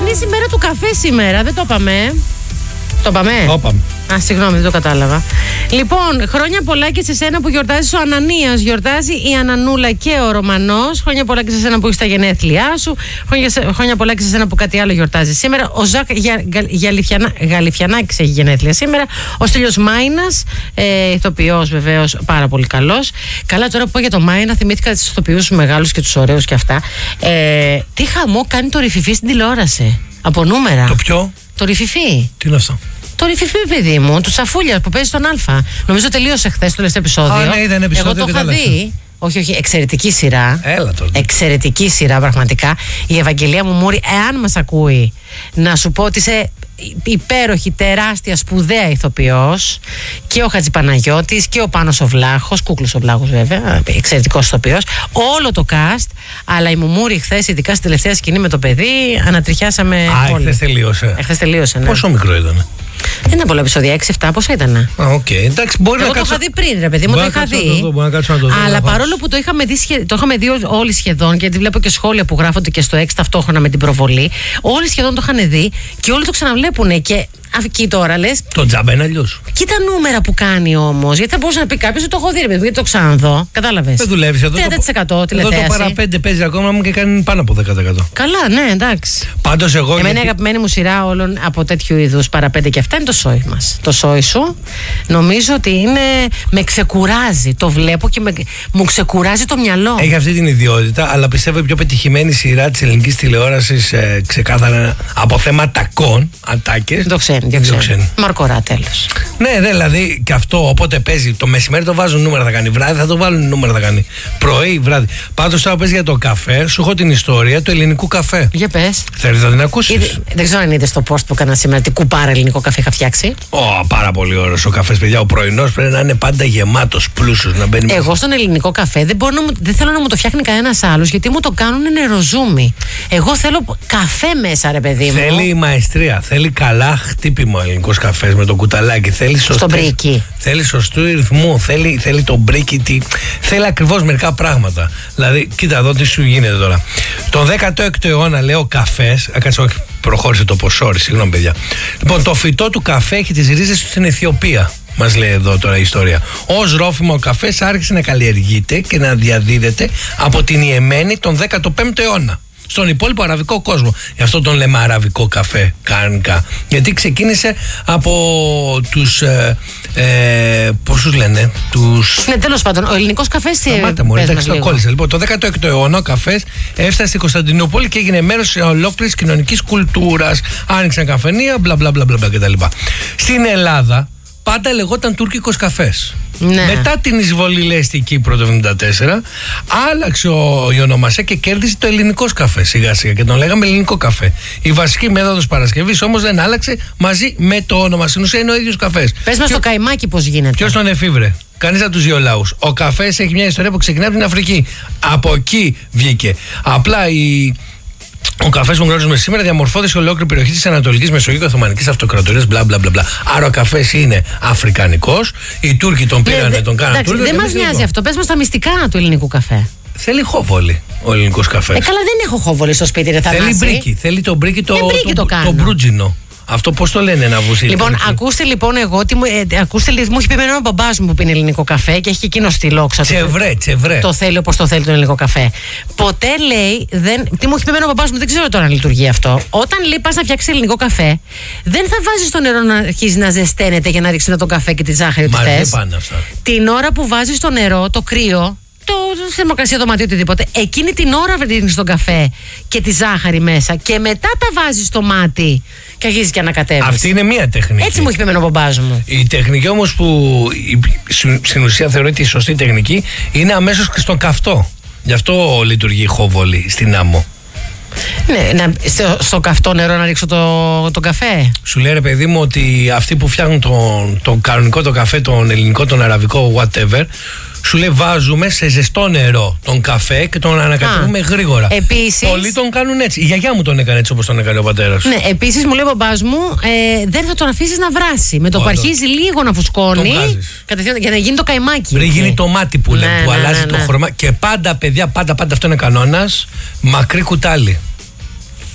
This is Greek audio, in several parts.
Διεθνής ημέρα του καφέ σήμερα, δεν το είπαμε. Το είπαμε. Α, συγγνώμη, δεν το κατάλαβα. Λοιπόν, χρόνια πολλά και σε σένα που γιορτάζεις. Ο Ανανίας γιορτάζει, η Ανανούλα και ο Ρωμανός. Χρόνια πολλά και σε σένα που έχεις τα γενέθλιά σου. Χρόνια πολλά και σε σένα που κάτι άλλο γιορτάζει σήμερα. Ο Ζακ Γαλιφιανάκης έχει γενέθλια σήμερα. Ο Στέλιος Μάινας, ηθοποιός βεβαίως, πάρα πολύ καλός. Καλά, τώρα που πω για το Μάινα, θυμήθηκα τους ηθοποιούς μεγάλους και τους ωραίους και αυτά. Τι χαμό κάνει το Ριφιφί στην τηλεόραση. Από νούμερα. Το ποιο? Το Ριφιφί. Τι είναι αυτό? Το Ριφιφί, παιδί μου, του Σαφούλια που παίζει στον Α. Νομίζω τελείωσε χθες το τελευταίο επεισόδιο. Α, ναι, ήταν επεισόδιο. Εγώ το είχα δει. Όχι, εξαιρετική σειρά. Έλα τώρα. Εξαιρετική σειρά, πραγματικά. Η Ευαγγελία Μουμούρη, εάν μας ακούει, να σου πω ότι είσαι υπέροχη, τεράστια, σπουδαία ηθοποιός, και ο Χατζηπαναγιώτης και ο Πάνος ο Βλάχος, Κούκλος ο Βλάχος βέβαια, εξαιρετικός ηθοποιός, όλο το cast. Αλλά η Μουμούρη χθες, ειδικά στη τελευταία σκηνή με το παιδί, ανατριχιάσαμε όλοι. Εχθές τελείωσε. Εχθές τελείωσε, ναι. Πόσο μικρό ήταν? Δεν είναι πολλά επεισόδια, 6-7, πόσα ήτανε? Εντάξει, μπορεί εγώ να το είχα δει πριν, ρε παιδί μου, το είχα δει. Αλλά παρόλο που το είχαμε δει όλοι σχεδόν, γιατί βλέπω και σχόλια που γράφονται και στο X ταυτόχρονα με την προβολή, όλοι σχεδόν το είχαν δει και όλοι το ξαναβλέπουν. Και εκεί τώρα λες. Το τζάμπα είναι αλλιώς. Κοίτα νούμερα που κάνει όμως. Γιατί θα μπορούσε να πει κάποιος ότι το έχω δει, ρε παιδί, γιατί το ξαναδώ. Κατάλαβες. Δεν δουλεύει εδώ. 30% τηλεθέαση. Εδώ το παραπέντε παίζει ακόμα μου και κάνει πάνω από 10%. Καλά, ναι, εντάξει. Πάντως εγώ. Εμένα η αγαπημένη μου σειρά όλων από τέτοιου είδους παραπέντε και αυτά είναι το Σόι μας. Το Σόι σου. Νομίζω ότι είναι. Με ξεκουράζει. Το βλέπω και μου ξεκουράζει το μυαλό. Έχει αυτή την ιδιότητα, αλλά πιστεύω η πιο πετυχημένη σειρά της ελληνικής τηλεόρασης, ξεκάθαρα από θέμα τακών, ατάκες. Διοξένη. Μαρκορά, τέλος. Ναι, δηλαδή και αυτό όποτε παίζει το μεσημέρι το βάζουν νούμερα, θα κάνει βράδυ, θα το βάλουν νούμερα, θα κάνει πρωί, βράδυ. Πάντως τώρα παίζει για το καφέ, σου έχω την ιστορία του ελληνικού καφέ. Για πες. Θέλεις να την ακούσεις? Δεν ξέρω αν είδες το post που έκανα σήμερα, τι κουπάρα ελληνικό καφέ είχα φτιάξει. Πάρα πολύ ωραίος ο καφές, παιδιά. Ο πρωινός πρέπει να είναι πάντα γεμάτος, πλούσιος, να μπαίνει. Εγώ στον ελληνικό καφέ δεν θέλω να μου το φτιάχνει κανένας άλλος, γιατί μου το κάνουν νεροζούμι. Εγώ θέλω καφέ μέσα, ρε παιδί μου. Θέλει μαεστρία, θέλει καλά χτύπημα ο ελληνικός καφές με το κουταλάκι. Θέλει σωστού ρυθμού, θέλει το μπρίκι, θέλει ακριβώς μερικά πράγματα. Δηλαδή, κοίτα εδώ τι σου γίνεται τώρα. Το 16ο αιώνα, λέω, καφές. Όχι, προχώρησε το ποσόρι, συγγνώμη παιδιά. Λοιπόν, το φυτό του καφέ έχει τις ρίζες του στην Αιθιοπία. Μας λέει εδώ τώρα η ιστορία. Ως ρόφημα ο καφές άρχισε να καλλιεργείται και να διαδίδεται από την Ιεμένη τον 15ο αιώνα στον υπόλοιπο αραβικό κόσμο. Γι' αυτό τον λέμε αραβικό καφέ κανονικά. Γιατί ξεκίνησε από τους. Πώς τους λένε, τους. Ναι, τέλος πάντων, ο ελληνικός καφές. Σταμάτα μου, εντάξει, το κόλλησα. Λοιπόν, το 16ο αιώνα ο καφές έφτασε στη Κωνσταντινούπολη και έγινε μέρος ολόκληρης κοινωνικής κουλτούρας. Άνοιξαν καφενεία, μπλα μπλα μπλα κτλ. Στην Ελλάδα πάντα λεγόταν τουρκικός καφές. Ναι. Μετά την εισβολή, λέει, στην Κύπρο το 1974, άλλαξε η ονομασία και κέρδισε το ελληνικός καφέ σιγά σιγά και τον λέγαμε ελληνικό καφέ. Η βασική μέθοδος παρασκευής όμως δεν άλλαξε μαζί με το όνομα. Στην ουσία είναι ο ίδιος καφές. Πες μας το καϊμάκι πώς γίνεται. Ποιος τον εφήβρε? Κανείς από τους δύο λαούς. Ο καφές έχει μια ιστορία που ξεκινάει από την Αφρική. Από εκεί βγήκε. Απλά ο καφές που γνωρίζουμε σήμερα διαμορφώθηκε σε ολόκληρη περιοχή της Ανατολικής Μεσογείου και Οθωμανικής Αυτοκρατορίας. Μπλα μπλα μπλα. Άρα ο καφές είναι αφρικανικός. Οι Τούρκοι τον πήραν, τον κάναν Τούρκο. Δεν μας νοιάζει αυτό. Πες μας τα μυστικά του ελληνικού καφέ. Θέλει χόβολη ο ελληνικός καφές. Καλά, δεν έχω χόβολη στο σπίτι, ρε Θανάση. Θέλει μπρίκι. Θέλει το μπρίκι το μπρούτζινο. Αυτό πώς το λένε να βουσίλει? Λοιπόν, ακούστε λοιπόν μου έχει πει ένα μπαμπάς μου που πίνει ελληνικό καφέ και έχει και εκείνο στη λόξα. Τσεβρέ. Το θέλει όπως το θέλει τον ελληνικό καφέ. Ποτέ λέει, τι μου έχει πει ένα μπαμπάς μου, δεν ξέρω τώρα αν λειτουργεί αυτό. Όταν λέει πας να φτιάξεις ελληνικό καφέ, δεν θα βάζεις το νερό να αρχίζει να ζεσταίνεται για να ρίξεις τον καφέ και τη ζάχαρη ότι θες. Την ώρα που βάζεις το νερό, το κρύο, το θερμοκρασία δωματίου, οτιδήποτε, εκείνη την ώρα ρίχνεις τον καφέ και τη ζάχαρη μέσα και μετά τα βάζεις στο μάτι και αρχίζεις και ανακατεύεις. Αυτή είναι μία τεχνική. Έτσι μου έχει πει εμένα ο μπαμπάς μου. Η τεχνική όμως που στην ουσία θεωρείται η σωστή τεχνική είναι αμέσως και στον καυτό. Γι' αυτό λειτουργεί η χόβολη στην άμμο. Ναι, στο καυτό νερό να ρίξω τον καφέ. Σου λέει, ρε παιδί μου, ότι αυτοί που φτιάχνουν τον κανονικό το καφέ, τον ελληνικό, τον αραβικό, whatever, σου λέει βάζουμε σε ζεστό νερό τον καφέ και τον ανακατεύουμε γρήγορα. Επίσης, πολλοί τον κάνουν έτσι. Η γιαγιά μου τον έκανε έτσι όπως τον έκανε ο πατέρας. Ναι, επίσης μου λέει ο μπαμπάς μου, δεν θα τον αφήσεις να βράσει. Με το που αρχίζει λίγο να φουσκώνει, για να γίνει το καϊμάκι. Πριν γίνει το μάτι που λέμε, που αλλάζει το χρώμα. Και πάντα, παιδιά, πάντα αυτό είναι κανόνας. Μακρύ κουτάλι.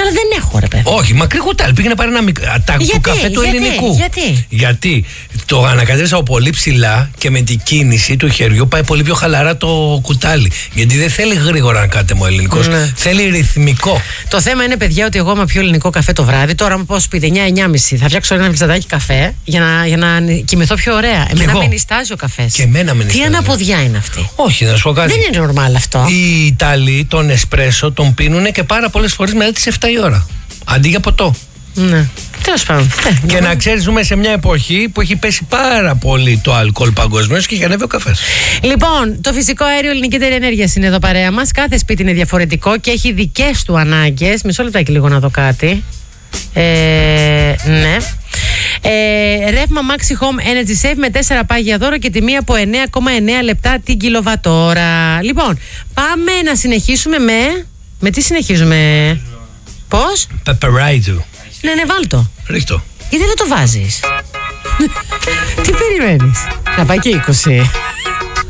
Καλά, δεν έχω, ρε παιδί. Όχι, μακρύ κουτάλι. Πήγαινε πάρει ένα μικρό. Του καφέ του ελληνικού. Γιατί το ανακατεύσα από πολύ ψηλά και με την κίνηση του χεριού πάει πολύ πιο χαλαρά το κουτάλι. Γιατί δεν θέλει γρήγορα να κάτε ο ελληνικός. Θέλει ρυθμικό. Το θέμα είναι, παιδιά, ότι εγώ άμα πιω ελληνικό καφέ το βράδυ, τώρα μου πω σπίτι 9-9.30 θα φτιάξω ένα πιτσατάκι καφέ για να κοιμηθώ πιο ωραία. Εμένα με νιστάζει ο καφές. Και εμένα με νιστάζει. Τι αναποδιά είναι αυτή. Όχι, να σου πω κάτι. Δεν είναι normal αυτό. Οι Ιταλοί τον εσπρέσο τον πίνουν και πάρα πολλές φορές μετά τις 7 η ώρα. Αντί για ποτό. Ναι. Τέλος πάντων. Και να ξέρεις, ζούμε σε μια εποχή που έχει πέσει πάρα πολύ το αλκοόλ παγκοσμίως και έχει ανέβει ο καφές. Λοιπόν, το φυσικό αέριο Ελληνική Εταιρεία Ενέργειας είναι εδώ παρέα μας. Κάθε σπίτι είναι διαφορετικό και έχει δικές του ανάγκες. Μισό λεπτάκι λίγο να δω κάτι. Ναι. Ρεύμα Maxi Home Energy Save με 4 πάγια δώρο και τιμή από 9,9 λεπτά την κιλοβατόρα. Λοιπόν, πάμε να συνεχίσουμε με τι συνεχίζουμε? Πώς? Πεπεράιτζου. Ναι, βάλτο. Ρίχτω. Γιατί δεν το βάζεις? Τι περιμένεις? Να πάει και 20.